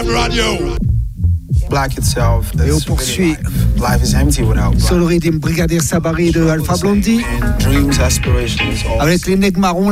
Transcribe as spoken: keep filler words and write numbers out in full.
Radio. Black itself. Et on poursuit Life is empty without sur le rythme Brigadier Sabari de Alpha Blondy dreams, aspirations, avec les nègres marrons.